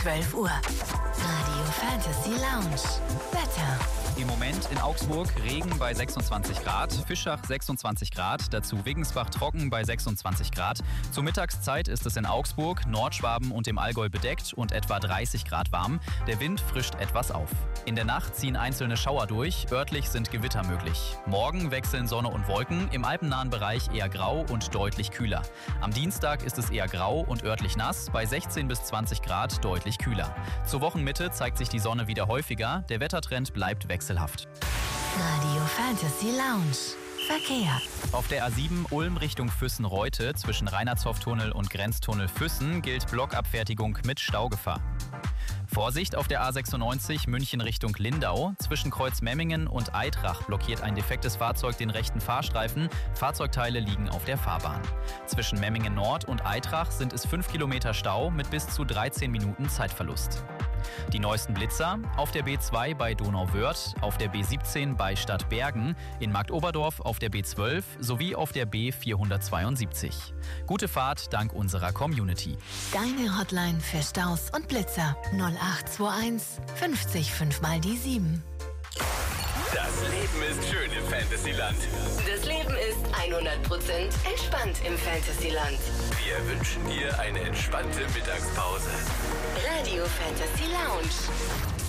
12 Uhr. Radio Fantasy Lounge. Wetter. Im Moment in Augsburg Regen bei 26 Grad, Fischach 26 Grad, dazu Wiggensbach trocken bei 26 Grad. Zur Mittagszeit ist es in Augsburg, Nordschwaben und dem Allgäu bedeckt und etwa 30 Grad warm. Der Wind frischt etwas auf. In der Nacht ziehen einzelne Schauer durch, örtlich sind Gewitter möglich. Morgen wechseln Sonne und Wolken, im alpennahen Bereich eher grau und deutlich kühler. Am Dienstag ist es eher grau und örtlich nass, bei 16 bis 20 Grad deutlich kühler. Zur Wochenmitte zeigt sich die Sonne wieder häufiger, der Wettertrend bleibt wechselhaft. Radio Fantasy Lounge. Verkehr. Auf der A7 Ulm Richtung Füssen-Reute zwischen Reinhardshof-Tunnel und Grenztunnel Füssen gilt Blockabfertigung mit Staugefahr. Vorsicht auf der A96 München Richtung Lindau. Zwischen Kreuz Memmingen und Eitrach blockiert ein defektes Fahrzeug den rechten Fahrstreifen. Fahrzeugteile liegen auf der Fahrbahn. Zwischen Memmingen Nord und Eitrach sind es 5 Kilometer Stau mit bis zu 13 Minuten Zeitverlust. Die neuesten Blitzer auf der B2 bei Donauwörth, auf der B17 bei Stadtbergen, in Marktoberdorf auf der B12 sowie auf der B472. Gute Fahrt dank unserer Community. Deine Hotline für Staus und Blitzer 0821 50 5 mal die 7. Das Leben ist schön im Fantasyland. Das Leben ist 100% entspannt im Fantasyland. Wir wünschen dir eine entspannte Mittagspause. Radio Fantasy Lounge.